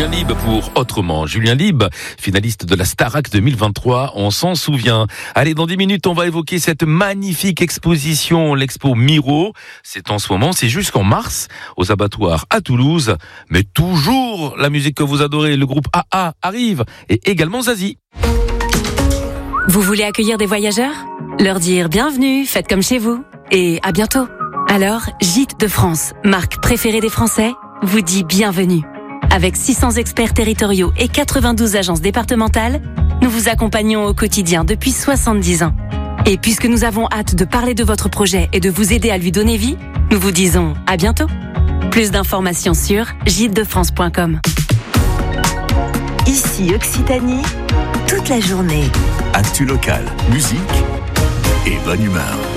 Julien Lieb pour Autrement. Julien Lieb, finaliste de la Starac 2023, on s'en souvient. Allez, dans 10 minutes, on va évoquer cette magnifique exposition, l'expo Miro. C'est en ce moment, c'est jusqu'en mars, aux abattoirs à Toulouse. Mais toujours la musique que vous adorez, le groupe AA arrive, et également Zazie. Vous voulez accueillir des voyageurs ? Leur dire bienvenue, faites comme chez vous, et à bientôt. Alors, Gîtes de France, marque préférée des Français, vous dit bienvenue. Avec 600 experts territoriaux et 92 agences départementales, nous vous accompagnons au quotidien depuis 70 ans. Et puisque nous avons hâte de parler de votre projet et de vous aider à lui donner vie, nous vous disons à bientôt. Plus d'informations sur gîtesdefrance.com. Ici Occitanie, toute la journée. Actu locale, musique et bonne humeur.